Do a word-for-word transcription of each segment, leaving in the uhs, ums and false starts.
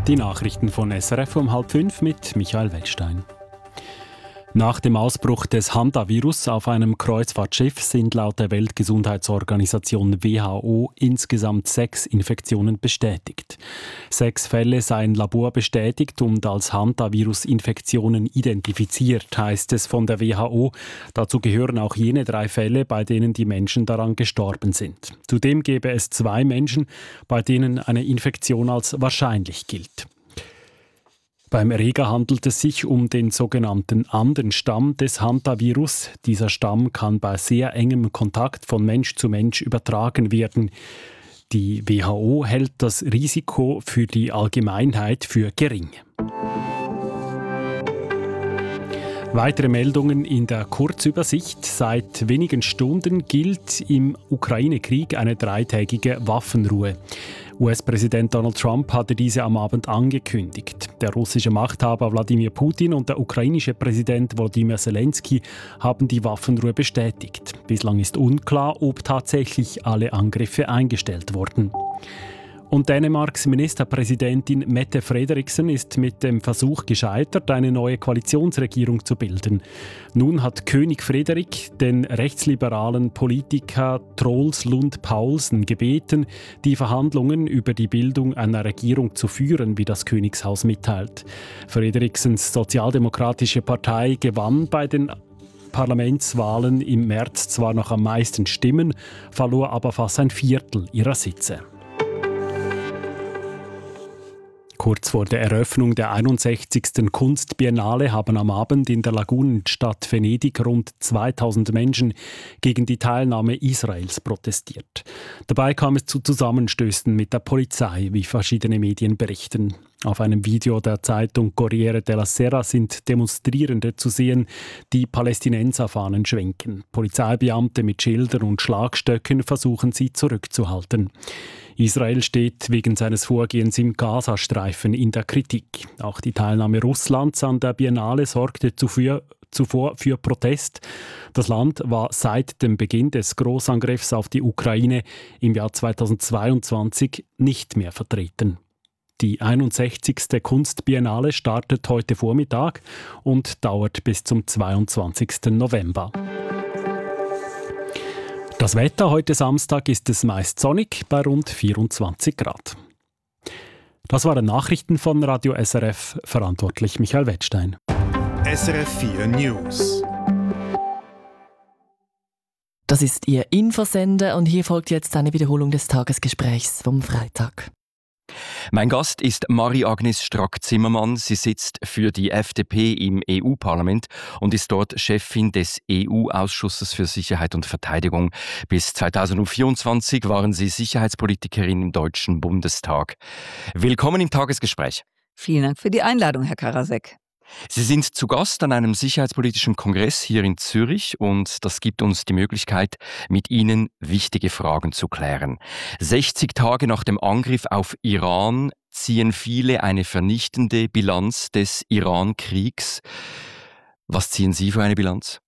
Die Nachrichten von S R F um halb fünf mit Michael Wettstein. Nach dem Ausbruch des Hantavirus auf einem Kreuzfahrtschiff sind laut der Weltgesundheitsorganisation W H O insgesamt sechs Infektionen bestätigt. Sechs Fälle seien laborbestätigt und als Hantavirus-Infektionen identifiziert, heißt es von der W H O. Dazu gehören auch jene drei Fälle, bei denen die Menschen daran gestorben sind. Zudem gäbe es zwei Menschen, bei denen eine Infektion als wahrscheinlich gilt. Beim Erreger handelt es sich um den sogenannten Anden-Stamm des Hantavirus. Dieser Stamm kann bei sehr engem Kontakt von Mensch zu Mensch übertragen werden. Die W H O hält das Risiko für die Allgemeinheit für gering. Weitere Meldungen in der Kurzübersicht. Seit wenigen Stunden gilt im Ukraine-Krieg eine dreitägige Waffenruhe. U S-Präsident Donald Trump hatte diese am Abend angekündigt. Der russische Machthaber Wladimir Putin und der ukrainische Präsident Volodymyr Zelensky haben die Waffenruhe bestätigt. Bislang ist unklar, ob tatsächlich alle Angriffe eingestellt wurden. Und Dänemarks Ministerpräsidentin Mette Frederiksen ist mit dem Versuch gescheitert, eine neue Koalitionsregierung zu bilden. Nun hat König Frederik den rechtsliberalen Politiker Troels Lund Poulsen gebeten, die Verhandlungen über die Bildung einer Regierung zu führen, wie das Königshaus mitteilt. Frederiksens sozialdemokratische Partei gewann bei den Parlamentswahlen im März zwar noch am meisten Stimmen, verlor aber fast ein Viertel ihrer Sitze. Kurz vor der Eröffnung der einundsechzigsten Kunstbiennale haben am Abend in der Lagunenstadt Venedig rund zweitausend Menschen gegen die Teilnahme Israels protestiert. Dabei kam es zu Zusammenstößen mit der Polizei, wie verschiedene Medien berichten. Auf einem Video der Zeitung Corriere della Sera sind Demonstrierende zu sehen, die Palästinenserfahnen schwenken. Polizeibeamte mit Schildern und Schlagstöcken versuchen sie zurückzuhalten. Israel steht wegen seines Vorgehens im Gazastreifen in der Kritik. Auch die Teilnahme Russlands an der Biennale sorgte zuvor, zuvor für Protest. Das Land war seit dem Beginn des Großangriffs auf die Ukraine im Jahr zweitausendzweiundzwanzig nicht mehr vertreten. Die einundsechzigste Kunstbiennale startet heute Vormittag und dauert bis zum zweiundzwanzigsten November. Das Wetter heute Samstag ist es meist sonnig bei rund vierundzwanzig Grad. Das waren Nachrichten von Radio S R F, verantwortlich Michael Wettstein. S R F vier News. Das ist Ihr Infosender und hier folgt jetzt eine Wiederholung des Tagesgesprächs vom Freitag. Mein Gast ist Marie-Agnes Strack-Zimmermann. Sie sitzt für die F D P im E U-Parlament und ist dort Chefin des E U-Ausschusses für Sicherheit und Verteidigung. Bis zweitausendvierundzwanzig waren Sie Sicherheitspolitikerin im Deutschen Bundestag. Willkommen im Tagesgespräch. Vielen Dank für die Einladung, Herr Karasek. Sie sind zu Gast an einem sicherheitspolitischen Kongress hier in Zürich und das gibt uns die Möglichkeit, mit Ihnen wichtige Fragen zu klären. sechzig Tage nach dem Angriff auf Iran ziehen viele eine vernichtende Bilanz des Iran-Kriegs. Was ziehen Sie für eine Bilanz?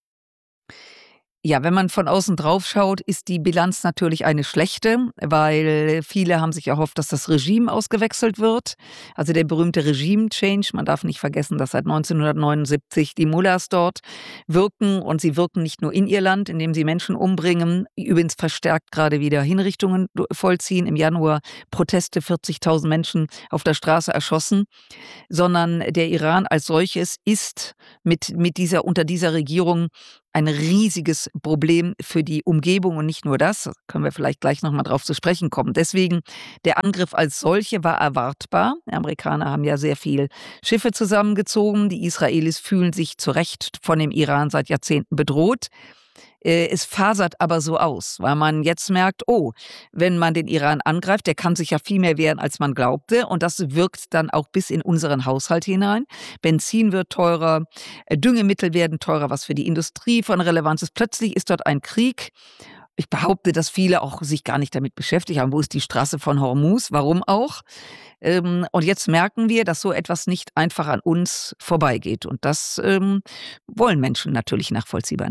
Ja, wenn man von außen drauf schaut, ist die Bilanz natürlich eine schlechte, weil viele haben sich erhofft, dass das Regime ausgewechselt wird. Also der berühmte Regime-Change. Man darf nicht vergessen, dass seit neunzehnhundertneunundsiebzig die Mullahs dort wirken und sie wirken nicht nur in ihr Land, indem sie Menschen umbringen, übrigens verstärkt gerade wieder Hinrichtungen vollziehen. Im Januar Proteste, vierzigtausend Menschen auf der Straße erschossen, sondern der Iran als solches ist mit, mit dieser, unter dieser Regierung ein riesiges Problem für die Umgebung und nicht nur das, können wir vielleicht gleich nochmal drauf zu sprechen kommen. Deswegen, der Angriff als solche war erwartbar. Die Amerikaner haben ja sehr viel Schiffe zusammengezogen. Die Israelis fühlen sich zu Recht von dem Iran seit Jahrzehnten bedroht. Es fasert aber so aus, weil man jetzt merkt, oh, wenn man den Iran angreift, der kann sich ja viel mehr wehren, als man glaubte. Und das wirkt dann auch bis in unseren Haushalt hinein. Benzin wird teurer, Düngemittel werden teurer, was für die Industrie von Relevanz ist. Plötzlich ist dort ein Krieg. Ich behaupte, dass viele auch sich gar nicht damit beschäftigt haben. Wo ist die Straße von Hormuz? Warum auch? Und jetzt merken wir, dass so etwas nicht einfach an uns vorbeigeht. Und das ähm, wollen Menschen natürlich nachvollziehbar nicht.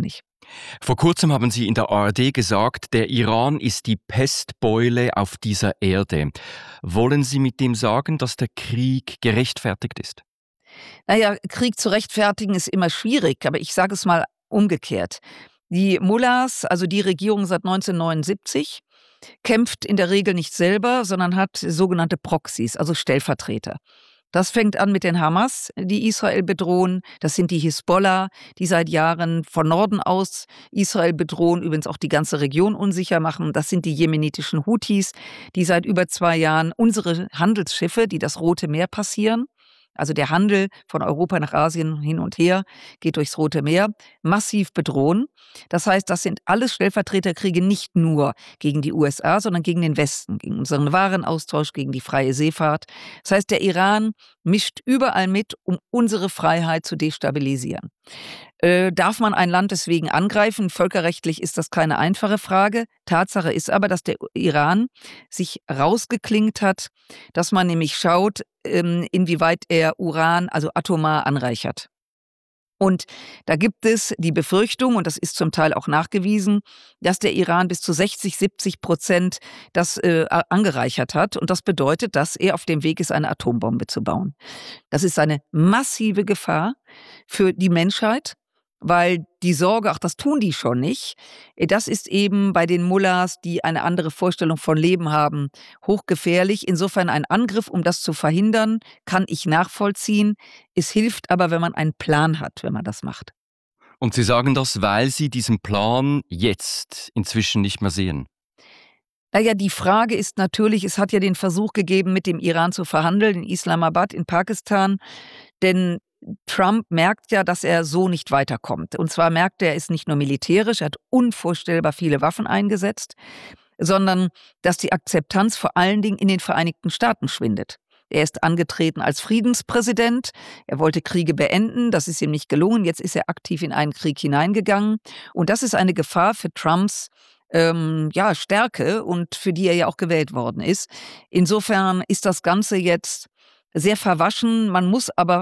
Vor kurzem haben Sie in der A R D gesagt, der Iran ist die Pestbeule auf dieser Erde. Wollen Sie mit dem sagen, dass der Krieg gerechtfertigt ist? Naja, Krieg zu rechtfertigen ist immer schwierig, aber ich sage es mal umgekehrt. Die Mullahs, also die Regierung seit neunzehnhundertneunundsiebzig, kämpft in der Regel nicht selber, sondern hat sogenannte Proxys, also Stellvertreter. Das fängt an mit den Hamas, die Israel bedrohen. Das sind die Hisbollah, die seit Jahren von Norden aus Israel bedrohen, übrigens auch die ganze Region unsicher machen. Das sind die jemenitischen Houthis, die seit über zwei Jahren unsere Handelsschiffe, die das Rote Meer passieren, also der Handel von Europa nach Asien hin und her, geht durchs Rote Meer, massiv bedrohen. Das heißt, das sind alles Stellvertreterkriege nicht nur gegen die U S A, sondern gegen den Westen, gegen unseren Warenaustausch, gegen die freie Seefahrt. Das heißt, der Iran mischt überall mit, um unsere Freiheit zu destabilisieren. Äh, darf man ein Land deswegen angreifen? Völkerrechtlich ist das keine einfache Frage. Tatsache ist aber, dass der Iran sich rausgeklingt hat, dass man nämlich schaut, ähm, inwieweit er Uran, also atomar, anreichert. Und da gibt es die Befürchtung, und das ist zum Teil auch nachgewiesen, dass der Iran bis zu sechzig, siebzig Prozent das äh, angereichert hat. Und das bedeutet, dass er auf dem Weg ist, eine Atombombe zu bauen. Das ist eine massive Gefahr für die Menschheit, weil die Sorge, ach, das tun die schon nicht, das ist eben bei den Mullahs, die eine andere Vorstellung von Leben haben, hochgefährlich. Insofern ein Angriff, um das zu verhindern, kann ich nachvollziehen. Es hilft aber, wenn man einen Plan hat, wenn man das macht. Und Sie sagen das, weil Sie diesen Plan jetzt inzwischen nicht mehr sehen? Naja, die Frage ist natürlich, es hat ja den Versuch gegeben, mit dem Iran zu verhandeln, in Islamabad, in Pakistan, denn Trump merkt ja, dass er so nicht weiterkommt. Und zwar merkt er, er ist nicht nur militärisch, er hat unvorstellbar viele Waffen eingesetzt, sondern dass die Akzeptanz vor allen Dingen in den Vereinigten Staaten schwindet. Er ist angetreten als Friedenspräsident, er wollte Kriege beenden, das ist ihm nicht gelungen, jetzt ist er aktiv in einen Krieg hineingegangen. Und das ist eine Gefahr für Trumps ähm, ja, Stärke und für die er ja auch gewählt worden ist. Insofern ist das Ganze jetzt sehr verwaschen, man muss aber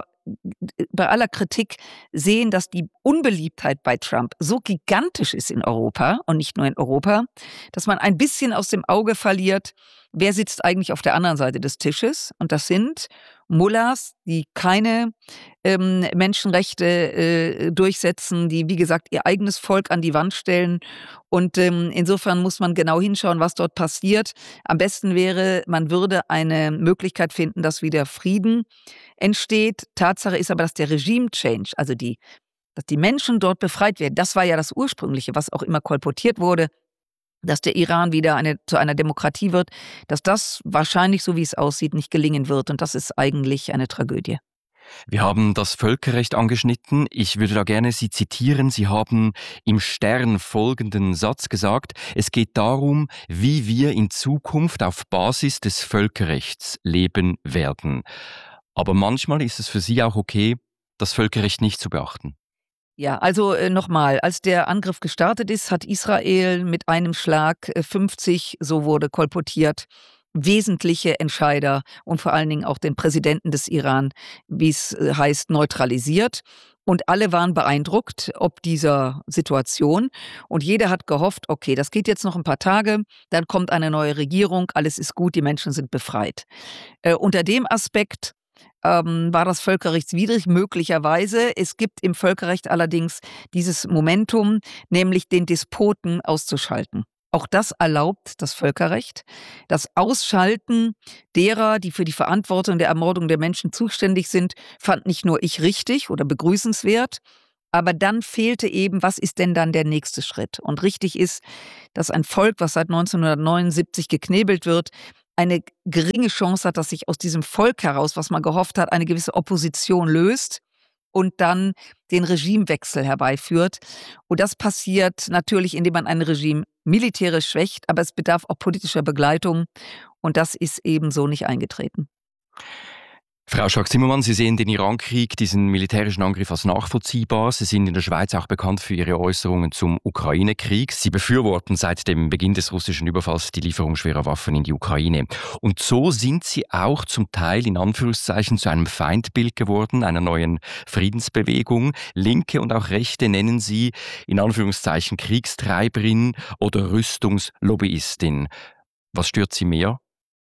bei aller Kritik sehen, dass die Unbeliebtheit bei Trump so gigantisch ist in Europa und nicht nur in Europa, dass man ein bisschen aus dem Auge verliert, wer sitzt eigentlich auf der anderen Seite des Tisches. Und das sind Mullahs, die keine ähm, Menschenrechte äh, durchsetzen, die, wie gesagt, ihr eigenes Volk an die Wand stellen. Und ähm, insofern muss man genau hinschauen, was dort passiert. Am besten wäre, man würde eine Möglichkeit finden, dass wieder Frieden entsteht. Tatsache ist aber, dass der Regime-Change, also die, dass die Menschen dort befreit werden, das war ja das Ursprüngliche, was auch immer kolportiert wurde, dass der Iran wieder eine, zu einer Demokratie wird, dass das wahrscheinlich, so wie es aussieht, nicht gelingen wird. Und das ist eigentlich eine Tragödie. Wir haben das Völkerrecht angeschnitten. Ich würde da gerne Sie zitieren. Sie haben im Stern folgenden Satz gesagt: Es geht darum, wie wir in Zukunft auf Basis des Völkerrechts leben werden. Aber manchmal ist es für Sie auch okay, das Völkerrecht nicht zu beachten. Ja, also äh, nochmal, als der Angriff gestartet ist, hat Israel mit einem Schlag äh, fünfzig, so wurde kolportiert, wesentliche Entscheider und vor allen Dingen auch den Präsidenten des Iran, wie es äh, heißt, neutralisiert. Und alle waren beeindruckt ob dieser Situation. Und jeder hat gehofft, okay, das geht jetzt noch ein paar Tage, dann kommt eine neue Regierung, alles ist gut, die Menschen sind befreit. Äh, unter dem Aspekt ähm, war das völkerrechtswidrig, möglicherweise. Es gibt im Völkerrecht allerdings dieses Momentum, nämlich den Despoten auszuschalten. Auch das erlaubt das Völkerrecht. Das Ausschalten derer, die für die Verantwortung der Ermordung der Menschen zuständig sind, fand nicht nur ich richtig oder begrüßenswert, aber dann fehlte eben, was ist denn dann der nächste Schritt? Und richtig ist, dass ein Volk, was seit neunzehnhundertneunundsiebzig geknebelt wird, eine geringe Chance hat, dass sich aus diesem Volk heraus, was man gehofft hat, eine gewisse Opposition löst und dann den Regimewechsel herbeiführt. Und das passiert natürlich, indem man ein Regime militärisch schwächt, aber es bedarf auch politischer Begleitung und das ist eben so nicht eingetreten. Frau Strack-Zimmermann, Sie sehen den Irankrieg, diesen militärischen Angriff als nachvollziehbar. Sie sind in der Schweiz auch bekannt für Ihre Äußerungen zum Ukraine-Krieg. Sie befürworten seit dem Beginn des russischen Überfalls die Lieferung schwerer Waffen in die Ukraine. Und so sind Sie auch zum Teil in Anführungszeichen zu einem Feindbild geworden, einer neuen Friedensbewegung. Linke und auch Rechte nennen Sie in Anführungszeichen Kriegstreiberin oder Rüstungslobbyistin. Was stört Sie mehr?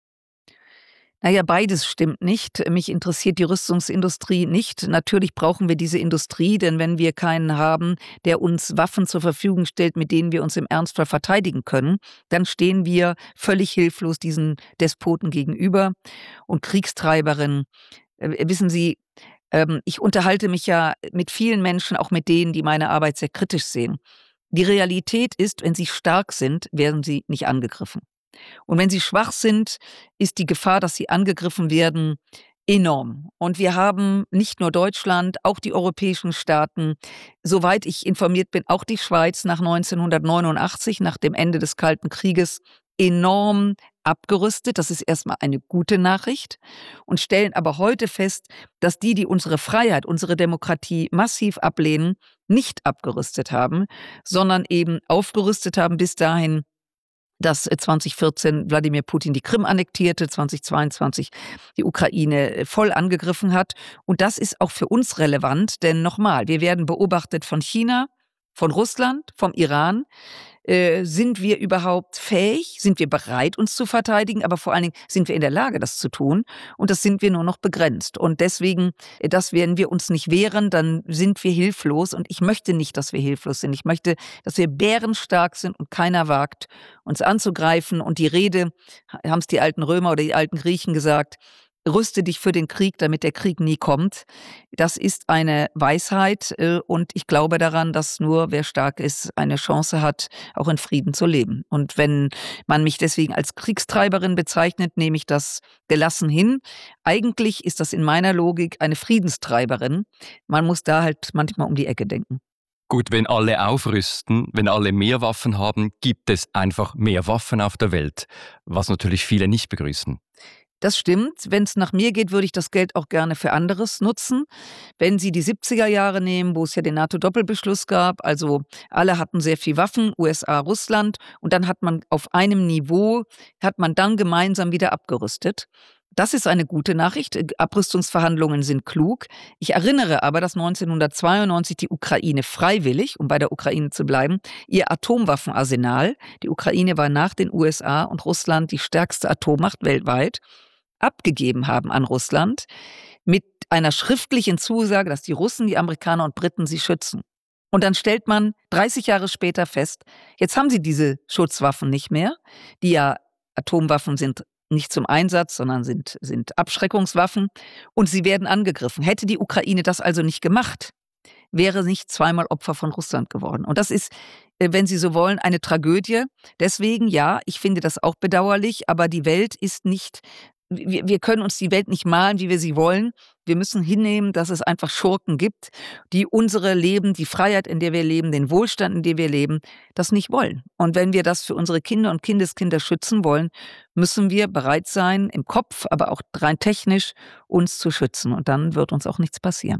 Naja, beides stimmt nicht. Mich interessiert die Rüstungsindustrie nicht. Natürlich brauchen wir diese Industrie, denn wenn wir keinen haben, der uns Waffen zur Verfügung stellt, mit denen wir uns im Ernstfall verteidigen können, dann stehen wir völlig hilflos diesen Despoten gegenüber. Und Kriegstreiberin, äh, wissen Sie, ähm, ich unterhalte mich ja mit vielen Menschen, auch mit denen, die meine Arbeit sehr kritisch sehen. Die Realität ist, wenn sie stark sind, werden sie nicht angegriffen. Und wenn sie schwach sind, ist die Gefahr, dass sie angegriffen werden, enorm. Und wir haben nicht nur Deutschland, auch die europäischen Staaten, soweit ich informiert bin, auch die Schweiz nach neunzehnhundertneunundachtzig, nach dem Ende des Kalten Krieges, enorm abgerüstet. Das ist erstmal eine gute Nachricht und stellen aber heute fest, dass die, die unsere Freiheit, unsere Demokratie massiv ablehnen, nicht abgerüstet haben, sondern eben aufgerüstet haben bis dahin, dass zweitausendvierzehn Wladimir Putin die Krim annektierte, zweitausendzweiundzwanzig die Ukraine voll angegriffen hat. Und das ist auch für uns relevant, denn nochmal, wir werden beobachtet von China, von Russland, vom Iran. Äh, sind wir überhaupt fähig? Sind wir bereit, uns zu verteidigen? Aber vor allen Dingen sind wir in der Lage, das zu tun. Und das sind wir nur noch begrenzt. Und deswegen, das werden wir uns nicht wehren, dann sind wir hilflos. Und ich möchte nicht, dass wir hilflos sind. Ich möchte, dass wir bärenstark sind und keiner wagt, uns anzugreifen. Und die Rede, haben es die alten Römer oder die alten Griechen gesagt, rüste dich für den Krieg, damit der Krieg nie kommt. Das ist eine Weisheit und ich glaube daran, dass nur wer stark ist, eine Chance hat, auch in Frieden zu leben. Und wenn man mich deswegen als Kriegstreiberin bezeichnet, nehme ich das gelassen hin. Eigentlich ist das in meiner Logik eine Friedenstreiberin. Man muss da halt manchmal um die Ecke denken. Gut, wenn alle aufrüsten, wenn alle mehr Waffen haben, gibt es einfach mehr Waffen auf der Welt, was natürlich viele nicht begrüßen. Das stimmt. Wenn es nach mir geht, würde ich das Geld auch gerne für anderes nutzen. Wenn Sie die siebziger Jahre nehmen, wo es ja den NATO-Doppelbeschluss gab, also alle hatten sehr viel Waffen, U S A, Russland, und dann hat man auf einem Niveau, hat man dann gemeinsam wieder abgerüstet. Das ist eine gute Nachricht. Abrüstungsverhandlungen sind klug. Ich erinnere aber, dass neunzehnhundertzweiundneunzig die Ukraine freiwillig, um bei der Ukraine zu bleiben, ihr Atomwaffenarsenal, die Ukraine war nach den U S A und Russland die stärkste Atommacht weltweit, abgegeben haben an Russland mit einer schriftlichen Zusage, dass die Russen, die Amerikaner und Briten sie schützen. Und dann stellt man dreißig Jahre später fest, jetzt haben sie diese Schutzwaffen nicht mehr, die ja Atomwaffen sind, nicht zum Einsatz, sondern sind, sind Abschreckungswaffen und sie werden angegriffen. Hätte die Ukraine das also nicht gemacht, wäre nicht zweimal Opfer von Russland geworden. Und das ist, wenn Sie so wollen, eine Tragödie. Deswegen, ja, ich finde das auch bedauerlich, aber die Welt ist nicht, wir, wir können uns die Welt nicht malen, wie wir sie wollen. Wir müssen hinnehmen, dass es einfach Schurken gibt, die unsere Leben, die Freiheit, in der wir leben, den Wohlstand, in dem wir leben, das nicht wollen. Und wenn wir das für unsere Kinder und Kindeskinder schützen wollen, müssen wir bereit sein, im Kopf, aber auch rein technisch, uns zu schützen. Und dann wird uns auch nichts passieren.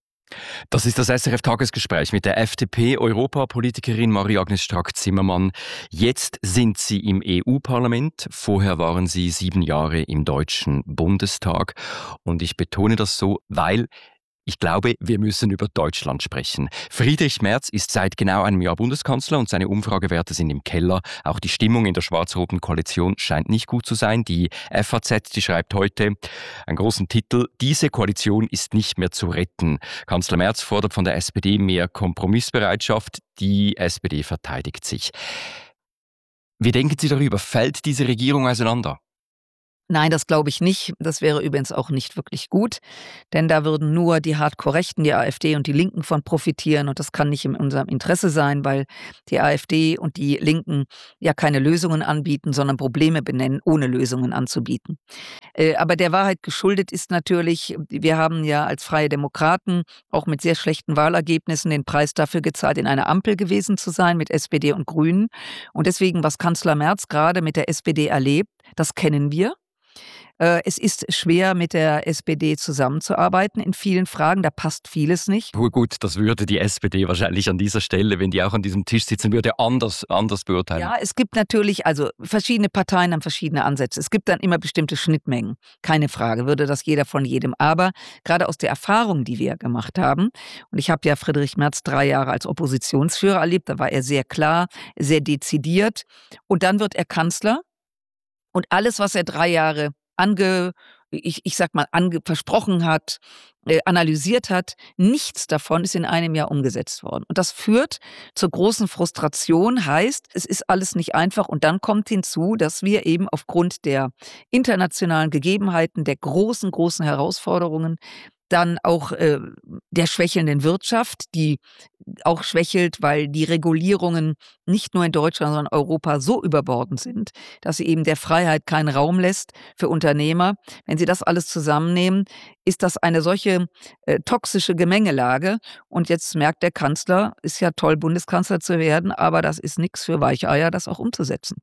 Das ist das S R F-Tagesgespräch mit der F D P-Europapolitikerin Marie-Agnes Strack-Zimmermann. Jetzt sind Sie im E U-Parlament. Vorher waren Sie sieben Jahre im Deutschen Bundestag. Und ich betone das so, weil ich glaube, wir müssen über Deutschland sprechen. Friedrich Merz ist seit genau einem Jahr Bundeskanzler und seine Umfragewerte sind im Keller. Auch die Stimmung in der schwarz-roten Koalition scheint nicht gut zu sein. Die F A Z, die schreibt heute einen großen Titel: Diese Koalition ist nicht mehr zu retten. Kanzler Merz fordert von der S P D mehr Kompromissbereitschaft. Die S P D verteidigt sich. Wie denken Sie darüber? Fällt diese Regierung auseinander? Nein, das glaube ich nicht. Das wäre übrigens auch nicht wirklich gut, denn da würden nur die Hardcore-Rechten, die AfD und die Linken von profitieren und das kann nicht in unserem Interesse sein, weil die AfD und die Linken ja keine Lösungen anbieten, sondern Probleme benennen, ohne Lösungen anzubieten. Äh, aber der Wahrheit geschuldet ist natürlich, wir haben ja als Freie Demokraten auch mit sehr schlechten Wahlergebnissen den Preis dafür gezahlt, in einer Ampel gewesen zu sein mit S P D und Grünen. Und deswegen, was Kanzler Merz gerade mit der S P D erlebt, das kennen wir. Äh, es ist schwer, mit der S P D zusammenzuarbeiten in vielen Fragen. Da passt vieles nicht. Gut, das würde die S P D wahrscheinlich an dieser Stelle, wenn die auch an diesem Tisch sitzen würde, anders, anders beurteilen. Ja, es gibt natürlich, also verschiedene Parteien haben verschiedene Ansätze. Es gibt dann immer bestimmte Schnittmengen. Keine Frage, würde das jeder von jedem. Aber gerade aus der Erfahrung, die wir gemacht haben, und ich habe ja Friedrich Merz drei Jahre als Oppositionsführer erlebt, da war er sehr klar, sehr dezidiert. Und dann wird er Kanzler. Und alles, was er drei Jahre ange, ich, ich sag mal, ange, versprochen hat, äh, analysiert hat, nichts davon ist in einem Jahr umgesetzt worden. Und das führt zur großen Frustration, heißt, es ist alles nicht einfach. Und dann kommt hinzu, dass wir eben aufgrund der internationalen Gegebenheiten, der großen, großen Herausforderungen, dann auch äh, der schwächelnden Wirtschaft, die auch schwächelt, weil die Regulierungen nicht nur in Deutschland, sondern Europa so überbordend sind, dass sie eben der Freiheit keinen Raum lässt für Unternehmer. Wenn Sie das alles zusammennehmen, ist das eine solche äh, toxische Gemengelage. Und jetzt merkt der Kanzler, ist ja toll, Bundeskanzler zu werden, aber das ist nichts für Weicheier, das auch umzusetzen.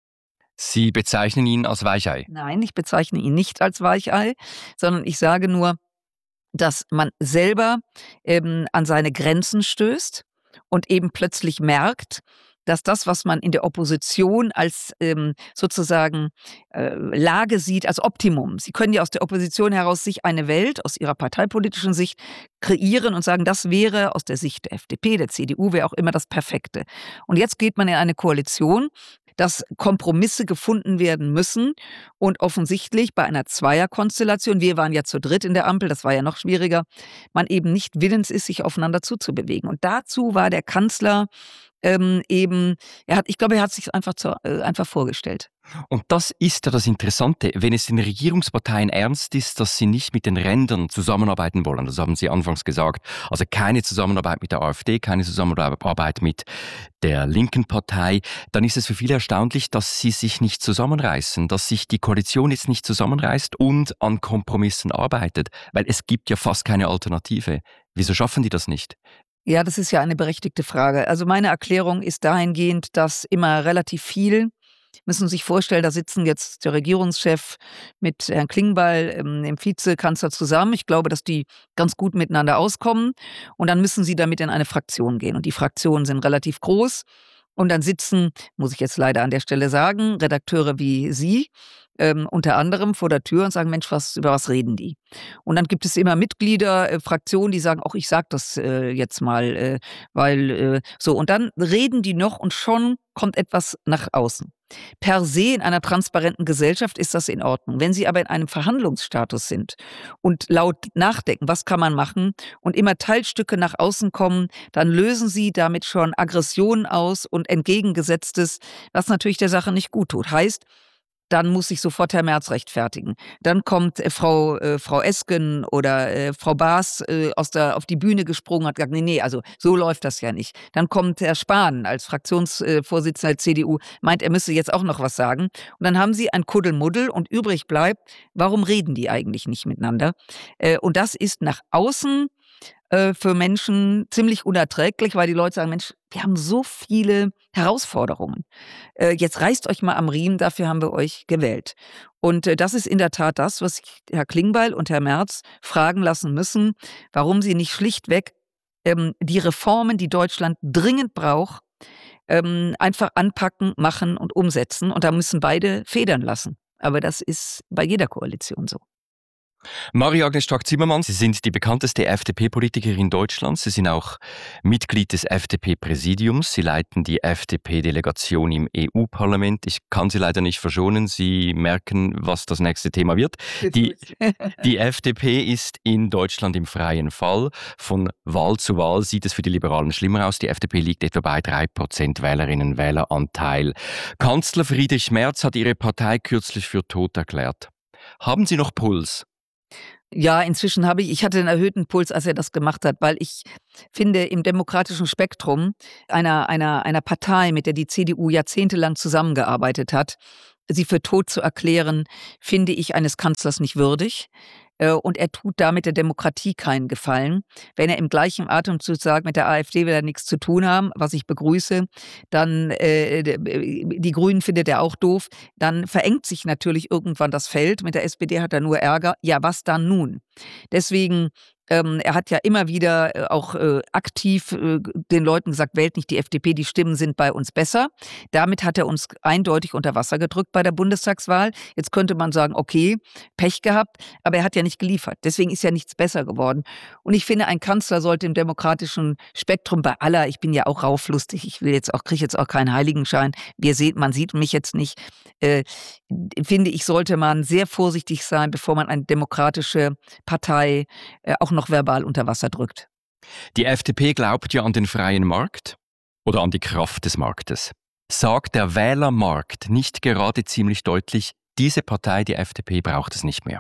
Sie bezeichnen ihn als Weichei? Nein, ich bezeichne ihn nicht als Weichei, sondern ich sage nur, dass man selber ähm, an seine Grenzen stößt und eben plötzlich merkt, dass das, was man in der Opposition als ähm, sozusagen äh, Lage sieht, als Optimum. Sie können ja aus der Opposition heraus sich eine Welt aus ihrer parteipolitischen Sicht kreieren und sagen, das wäre aus der Sicht der F D P, der C D U, wer auch immer das Perfekte. Und jetzt geht man in eine Koalition, dass Kompromisse gefunden werden müssen und offensichtlich bei einer Zweierkonstellation, wir waren ja zu dritt in der Ampel, das war ja noch schwieriger, man eben nicht willens ist, sich aufeinander zuzubewegen. Und dazu war der Kanzler ähm, eben, er hat, ich glaube, er hat sich einfach, zu, äh, einfach vorgestellt. Und das ist ja das Interessante, wenn es den Regierungsparteien ernst ist, dass sie nicht mit den Rändern zusammenarbeiten wollen. Das haben Sie anfangs gesagt. Also keine Zusammenarbeit mit der AfD, keine Zusammenarbeit mit der linken Partei. Dann ist es für viele erstaunlich, dass sie sich nicht zusammenreißen, dass sich die Koalition jetzt nicht zusammenreißt und an Kompromissen arbeitet. Weil es gibt ja fast keine Alternative. Wieso schaffen die das nicht? Ja, das ist ja eine berechtigte Frage. Also meine Erklärung ist dahingehend, dass immer relativ viel, müssen Sie sich vorstellen, da sitzen jetzt der Regierungschef mit Herrn Klingbeil, ähm, dem Vizekanzler zusammen. Ich glaube, dass die ganz gut miteinander auskommen. Und dann müssen sie damit in eine Fraktion gehen. Und die Fraktionen sind relativ groß. Und dann sitzen, muss ich jetzt leider an der Stelle sagen, Redakteure wie Sie, ähm, unter anderem vor der Tür und sagen, Mensch, was, über was reden die? Und dann gibt es immer Mitglieder, äh, Fraktionen, die sagen, auch ich sag das äh, jetzt mal, äh, weil äh, so. Und dann reden die noch und schon kommt etwas nach außen. Per se in einer transparenten Gesellschaft ist das in Ordnung. Wenn Sie aber in einem Verhandlungsstatus sind und laut nachdenken, was kann man machen und immer Teilstücke nach außen kommen, dann lösen Sie damit schon Aggressionen aus und Entgegengesetztes, was natürlich der Sache nicht gut tut. Heißt, dann muss sich sofort Herr Merz rechtfertigen. Dann kommt äh, Frau, äh, Frau Esken oder äh, Frau Baas äh, aus der, auf die Bühne gesprungen und hat gesagt, nee, nee, also so läuft das ja nicht. Dann kommt Herr Spahn als Fraktionsvorsitzender der C D U, meint, er müsse jetzt auch noch was sagen. Und dann haben sie ein Kuddelmuddel und übrig bleibt, warum reden die eigentlich nicht miteinander? Äh, und das ist nach außen für Menschen ziemlich unerträglich, weil die Leute sagen, Mensch, wir haben so viele Herausforderungen. Jetzt reißt euch mal am Riemen, dafür haben wir euch gewählt. Und das ist in der Tat das, was Herr Klingbeil und Herr Merz fragen lassen müssen, warum sie nicht schlichtweg ähm, die Reformen, die Deutschland dringend braucht, ähm, einfach anpacken, machen und umsetzen. Und da müssen beide federn lassen. Aber das ist bei jeder Koalition so. Marie-Agnes Strack-Zimmermann, Sie sind die bekannteste F D P-Politikerin Deutschlands. Sie sind auch Mitglied des F D P-Präsidiums. Sie leiten die F D P-Delegation im E U-Parlament. Ich kann Sie leider nicht verschonen. Sie merken, was das nächste Thema wird. Die, die F D P ist in Deutschland im freien Fall. Von Wahl zu Wahl sieht es für die Liberalen schlimmer aus. Die F D P liegt etwa bei drei Prozent Wählerinnen und Wähleranteil. Kanzler Friedrich Merz hat Ihre Partei kürzlich für tot erklärt. Haben Sie noch Puls? Ja, inzwischen habe ich, ich hatte einen erhöhten Puls, als er das gemacht hat, weil ich finde, im demokratischen Spektrum einer, einer, einer Partei, mit der die C D U jahrzehntelang zusammengearbeitet hat, sie für tot zu erklären, finde ich eines Kanzlers nicht würdig. Und er tut damit der Demokratie keinen Gefallen. Wenn er im gleichen Atemzug sagt, mit der AfD will er nichts zu tun haben, was ich begrüße, dann äh, die Grünen findet er auch doof, dann verengt sich natürlich irgendwann das Feld. Mit der S P D hat er nur Ärger. Ja, was dann nun? Deswegen Ähm, er hat ja immer wieder äh, auch äh, aktiv äh, den Leuten gesagt, wählt nicht die F D P, die Stimmen sind bei uns besser. Damit hat er uns eindeutig unter Wasser gedrückt bei der Bundestagswahl. Jetzt könnte man sagen, okay, Pech gehabt, aber er hat ja nicht geliefert. Deswegen ist ja nichts besser geworden. Und ich finde, ein Kanzler sollte im demokratischen Spektrum bei aller, ich bin ja auch rauflustig, ich will jetzt auch, kriege jetzt auch keinen Heiligenschein, wir seht, man sieht mich jetzt nicht, äh, finde ich, sollte man sehr vorsichtig sein, bevor man eine demokratische Partei äh, auch noch verbal unter Wasser drückt. Die F D P glaubt ja an den freien Markt oder an die Kraft des Marktes. Sagt der Wählermarkt nicht gerade ziemlich deutlich, diese Partei, die F D P, braucht es nicht mehr?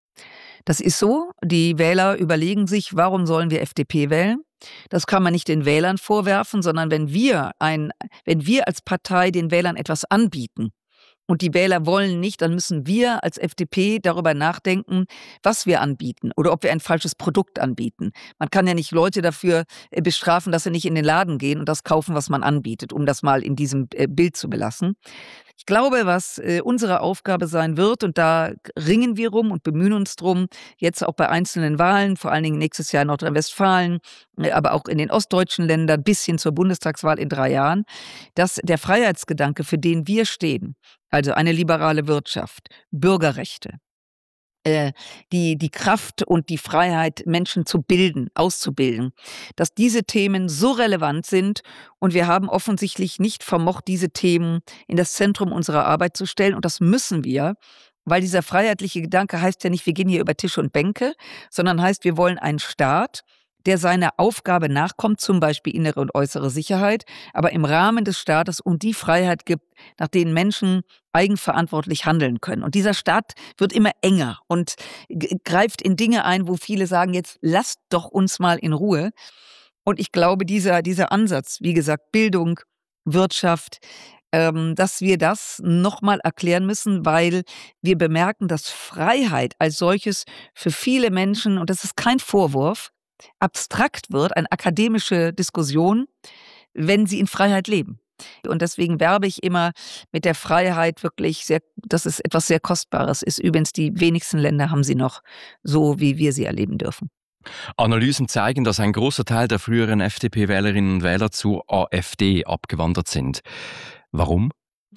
Das ist so. Die Wähler überlegen sich, warum sollen wir F D P wählen? Das kann man nicht den Wählern vorwerfen, sondern wenn wir, ein, wenn wir als Partei den Wählern etwas anbieten, und die Wähler wollen nicht, dann müssen wir als F D P darüber nachdenken, was wir anbieten oder ob wir ein falsches Produkt anbieten. Man kann ja nicht Leute dafür bestrafen, dass sie nicht in den Laden gehen und das kaufen, was man anbietet, um das mal in diesem Bild zu belassen. Ich glaube, was unsere Aufgabe sein wird, und da ringen wir rum und bemühen uns drum, jetzt auch bei einzelnen Wahlen, vor allen Dingen nächstes Jahr in Nordrhein-Westfalen, aber auch in den ostdeutschen Ländern bis hin zur Bundestagswahl in drei Jahren, dass der Freiheitsgedanke, für den wir stehen, also eine liberale Wirtschaft, Bürgerrechte, äh, die, die Kraft und die Freiheit, Menschen zu bilden, auszubilden, dass diese Themen so relevant sind und wir haben offensichtlich nicht vermocht, diese Themen in das Zentrum unserer Arbeit zu stellen und das müssen wir, weil dieser freiheitliche Gedanke heißt ja nicht, wir gehen hier über Tische und Bänke, sondern heißt, wir wollen einen Staat, der seiner Aufgabe nachkommt, zum Beispiel innere und äußere Sicherheit, aber im Rahmen des Staates und die Freiheit gibt, nach denen Menschen eigenverantwortlich handeln können. Und dieser Staat wird immer enger und g- greift in Dinge ein, wo viele sagen, jetzt lasst doch uns mal in Ruhe. Und ich glaube, dieser, dieser Ansatz, wie gesagt, Bildung, Wirtschaft, ähm, dass wir das nochmal erklären müssen, weil wir bemerken, dass Freiheit als solches für viele Menschen, und das ist kein Vorwurf, abstrakt wird, eine akademische Diskussion, wenn sie in Freiheit leben. Und deswegen werbe ich immer mit der Freiheit wirklich sehr, dass es etwas sehr Kostbares ist. Übrigens, die wenigsten Länder haben sie noch so, wie wir sie erleben dürfen. Analysen zeigen, dass ein großer Teil der früheren F D P-Wählerinnen und Wähler zur AfD abgewandert sind. Warum?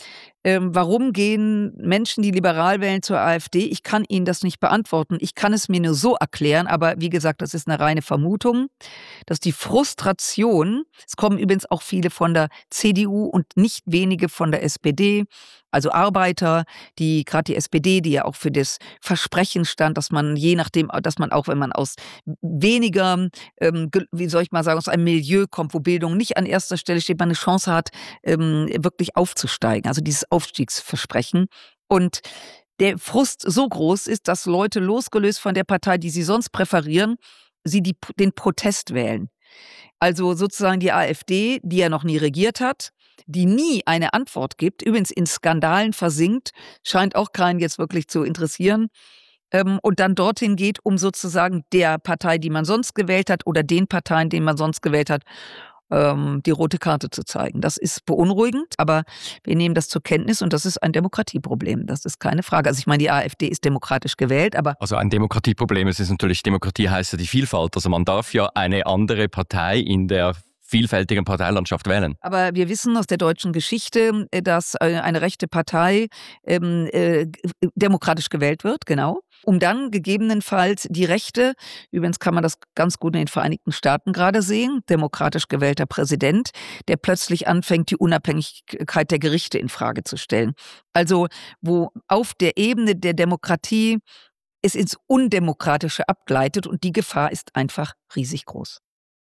Ähm, warum gehen Menschen, die liberal wählen, zur AfD? Ich kann Ihnen das nicht beantworten. Ich kann es mir nur so erklären, aber wie gesagt, das ist eine reine Vermutung, dass die Frustration, es kommen übrigens auch viele von der C D U und nicht wenige von der S P D, also Arbeiter, die gerade die S P D, die ja auch für das Versprechen stand, dass man je nachdem, dass man auch, wenn man aus weniger, ähm, wie soll ich mal sagen, aus einem Milieu kommt, wo Bildung nicht an erster Stelle steht, man eine Chance hat, ähm, wirklich aufzusteigen. Also dieses Aufstiegsversprechen. Und der Frust so groß ist, dass Leute losgelöst von der Partei, die sie sonst präferieren, sie die, den Protest wählen. Also sozusagen die AfD, die ja noch nie regiert hat, die nie eine Antwort gibt, übrigens in Skandalen versinkt, scheint auch keinen jetzt wirklich zu interessieren, ähm, und dann dorthin geht, um sozusagen der Partei, die man sonst gewählt hat, oder den Parteien, den man sonst gewählt hat, ähm, die rote Karte zu zeigen. Das ist beunruhigend, aber wir nehmen das zur Kenntnis und das ist ein Demokratieproblem. Das ist keine Frage. Also ich meine, die AfD ist demokratisch gewählt, aber... Also ein Demokratieproblem, es ist natürlich, Demokratie heißt ja die Vielfalt. Also man darf ja eine andere Partei in der vielfältigen Parteilandschaft wählen. Aber wir wissen aus der deutschen Geschichte, dass eine rechte Partei ähm, äh, demokratisch gewählt wird, genau, um dann gegebenenfalls die Rechte, übrigens kann man das ganz gut in den Vereinigten Staaten gerade sehen, demokratisch gewählter Präsident, der plötzlich anfängt, die Unabhängigkeit der Gerichte in Frage zu stellen. Also wo auf der Ebene der Demokratie es ins Undemokratische abgleitet und die Gefahr ist einfach riesig groß.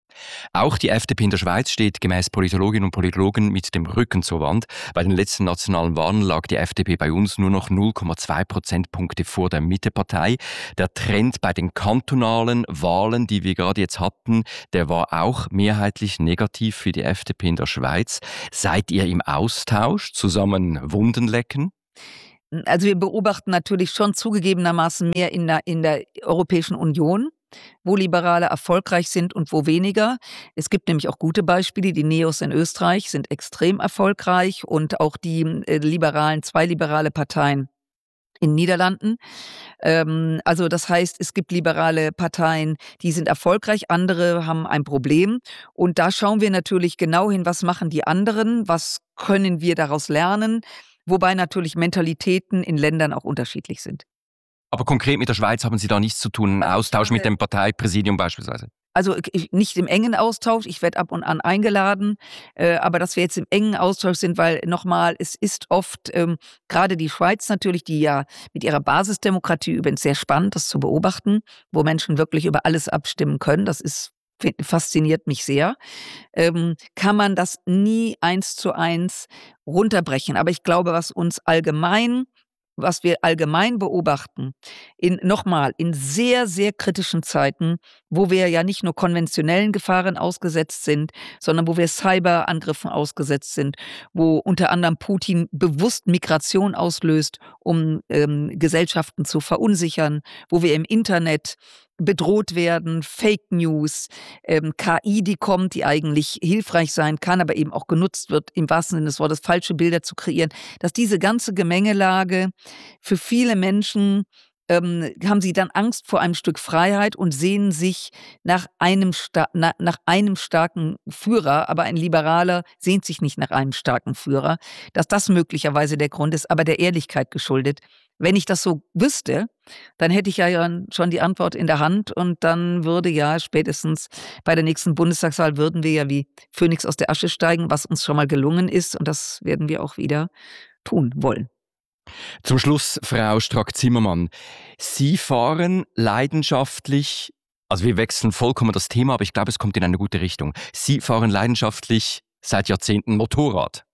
Auch die F D P in der Schweiz steht gemäß Politologinnen und Politologen mit dem Rücken zur Wand. Bei den letzten nationalen Wahlen lag die F D P bei uns nur noch null Komma zwei Prozentpunkte vor der Mittepartei. Der Trend bei den kantonalen Wahlen, die wir gerade jetzt hatten, der war auch mehrheitlich negativ für die F D P in der Schweiz. Seid ihr im Austausch, zusammen Wunden lecken? Also wir beobachten natürlich schon zugegebenermaßen mehr in der, in der Europäischen Union, wo Liberale erfolgreich sind und wo weniger. Es gibt nämlich auch gute Beispiele. Die Neos in Österreich sind extrem erfolgreich und auch die äh, liberalen, zwei liberale Parteien in den Niederlanden. Ähm, also das heißt, es gibt liberale Parteien, die sind erfolgreich, andere haben ein Problem. Und da schauen wir natürlich genau hin, was machen die anderen, was können wir daraus lernen, wobei natürlich Mentalitäten in Ländern auch unterschiedlich sind. Aber konkret mit der Schweiz haben Sie da nichts zu tun, einen Austausch mit dem Parteipräsidium beispielsweise? Also ich, nicht im engen Austausch, ich werde ab und an eingeladen, äh, aber dass wir jetzt im engen Austausch sind, weil nochmal, es ist oft, ähm, gerade die Schweiz natürlich, die ja mit ihrer Basisdemokratie übrigens sehr spannend, das zu beobachten, wo Menschen wirklich über alles abstimmen können, das ist fasziniert mich sehr, ähm, kann man das nie eins zu eins runterbrechen. Aber ich glaube, was uns allgemein was wir allgemein beobachten, in, nochmal, in sehr, sehr kritischen Zeiten, wo wir ja nicht nur konventionellen Gefahren ausgesetzt sind, sondern wo wir Cyberangriffen ausgesetzt sind, wo unter anderem Putin bewusst Migration auslöst, um ähm, Gesellschaften zu verunsichern, wo wir im Internet bedroht werden, Fake News, ähm, K I, die kommt, die eigentlich hilfreich sein kann, aber eben auch genutzt wird, im wahrsten Sinne des Wortes, falsche Bilder zu kreieren, dass diese ganze Gemengelage für viele Menschen, ähm, haben sie dann Angst vor einem Stück Freiheit und sehnen sich nach einem, sta- na, nach einem starken Führer, aber ein Liberaler sehnt sich nicht nach einem starken Führer, dass das möglicherweise der Grund ist, aber der Ehrlichkeit geschuldet. Wenn ich das so wüsste, dann hätte ich ja schon die Antwort in der Hand und dann würde ja spätestens bei der nächsten Bundestagswahl würden wir ja wie Phönix aus der Asche steigen, was uns schon mal gelungen ist und das werden wir auch wieder tun wollen. Zum Schluss, Frau Strack-Zimmermann, Sie fahren leidenschaftlich, also wir wechseln vollkommen das Thema, aber ich glaube, es kommt in eine gute Richtung. Sie fahren leidenschaftlich seit Jahrzehnten Motorrad.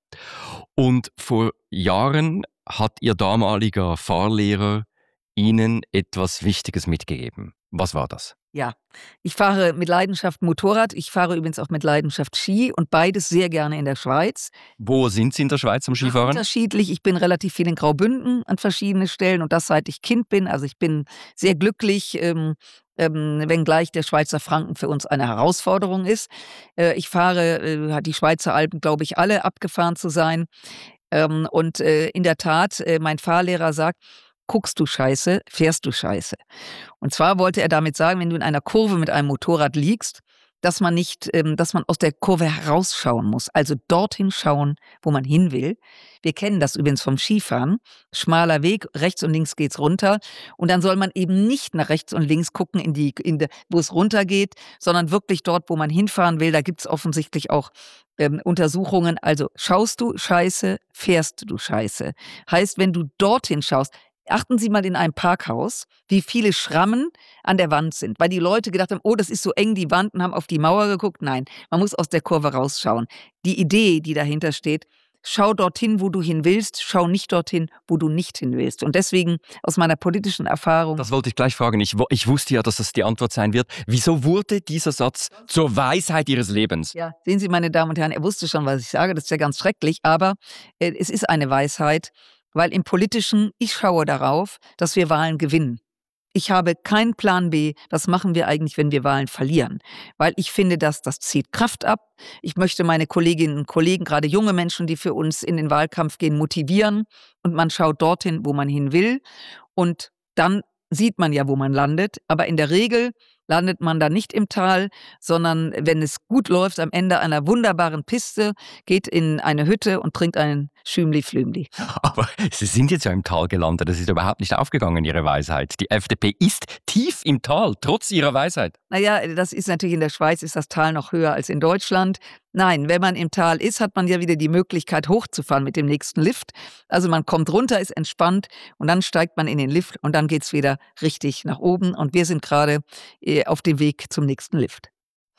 Und vor Jahren hat Ihr damaliger Fahrlehrer Ihnen etwas Wichtiges mitgegeben. Was war das? Ja, ich fahre mit Leidenschaft Motorrad, ich fahre übrigens auch mit Leidenschaft Ski und beides sehr gerne in der Schweiz. Wo sind Sie in der Schweiz am Skifahren? Unterschiedlich, ich bin relativ viel in Graubünden an verschiedenen Stellen und das seit ich Kind bin, also ich bin sehr glücklich, ähm, ähm, wenngleich der Schweizer Franken für uns eine Herausforderung ist. Äh, ich fahre, äh, hat die Schweizer Alpen, glaube ich, alle abgefahren zu sein ähm, und äh, in der Tat, äh, mein Fahrlehrer sagt, guckst du Scheiße, fährst du Scheiße. Und zwar wollte er damit sagen, wenn du in einer Kurve mit einem Motorrad liegst, dass man nicht, ähm, dass man aus der Kurve herausschauen muss, also dorthin schauen, wo man hin will. Wir kennen das übrigens vom Skifahren. Schmaler Weg, rechts und links geht's runter. Und dann soll man eben nicht nach rechts und links gucken, in die, in de, wo es runtergeht, sondern wirklich dort, wo man hinfahren will. Da gibt's offensichtlich auch ähm, Untersuchungen. Also schaust du Scheiße, fährst du Scheiße. Heißt, wenn du dorthin schaust, achten Sie mal in einem Parkhaus, wie viele Schrammen an der Wand sind, weil die Leute gedacht haben, oh, das ist so eng, die Wand, und haben auf die Mauer geguckt. Nein, man muss aus der Kurve rausschauen. Die Idee, die dahinter steht, schau dorthin, wo du hin willst, schau nicht dorthin, wo du nicht hin willst. Und deswegen aus meiner politischen Erfahrung... Das wollte ich gleich fragen. Ich, ich wusste ja, dass das die Antwort sein wird. Wieso wurde dieser Satz zur Weisheit Ihres Lebens? Ja, sehen Sie, meine Damen und Herren, er wusste schon, was ich sage, das ist ja ganz schrecklich, aber äh, es ist eine Weisheit, weil im Politischen, ich schaue darauf, dass wir Wahlen gewinnen. Ich habe keinen Plan B, was machen wir eigentlich, wenn wir Wahlen verlieren. Weil ich finde, dass das zieht Kraft ab. Ich möchte meine Kolleginnen und Kollegen, gerade junge Menschen, die für uns in den Wahlkampf gehen, motivieren. Und man schaut dorthin, wo man hin will. Und dann sieht man ja, wo man landet. Aber in der Regel landet man da nicht im Tal, sondern wenn es gut läuft, am Ende einer wunderbaren Piste, geht in eine Hütte und trinkt einen Schümli-Flümli. Aber Sie sind jetzt ja im Tal gelandet. Das ist überhaupt nicht aufgegangen, Ihre Weisheit. Die F D P ist tief im Tal, trotz Ihrer Weisheit. Naja, das ist natürlich in der Schweiz, ist das Tal noch höher als in Deutschland. Nein, wenn man im Tal ist, hat man ja wieder die Möglichkeit, hochzufahren mit dem nächsten Lift. Also man kommt runter, ist entspannt und dann steigt man in den Lift und dann geht's wieder richtig nach oben. Und wir sind gerade äh, auf dem Weg zum nächsten Lift.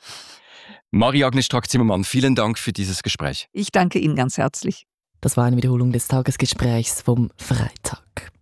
Marie-Agnes Strack-Zimmermann, vielen Dank für dieses Gespräch. Ich danke Ihnen ganz herzlich. Das war eine Wiederholung des Tagesgesprächs vom Freitag.